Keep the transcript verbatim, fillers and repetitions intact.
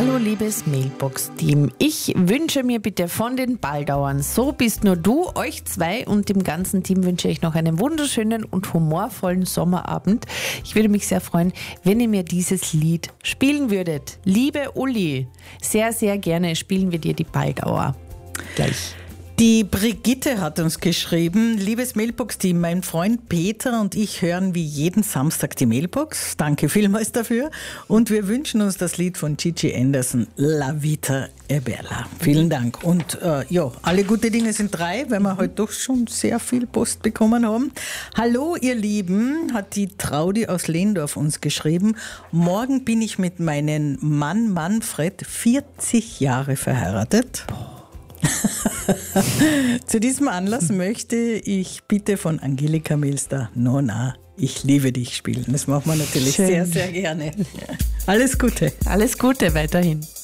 Hallo liebes Mailbox-Team, ich wünsche mir bitte von den Balldauern So bist nur du, euch zwei und dem ganzen Team wünsche ich noch einen wunderschönen und humorvollen Sommerabend. Ich würde mich sehr freuen, wenn ihr mir dieses Lied spielen würdet. Liebe Uli, sehr, sehr gerne spielen wir dir die Balldauer. Gleich. Die Brigitte hat uns geschrieben: Liebes Mailbox-Team, mein Freund Peter und ich hören wie jeden Samstag die Mailbox. Danke vielmals dafür. Und wir wünschen uns das Lied von Gigi Anderson, La Vita è Bella. Vielen Dank. Und äh, ja, alle gute Dinge sind drei, weil wir heute doch schon sehr viel Post bekommen haben. Hallo ihr Lieben, hat die Traudi aus Lehndorf uns geschrieben. Morgen bin ich mit meinem Mann Manfred vierzig Jahre verheiratet. Zu diesem Anlass möchte ich bitte von Angelika Milster Nona, ich liebe dich spielen. Das machen wir natürlich Schön. sehr, sehr gerne. Alles Gute. Alles Gute weiterhin.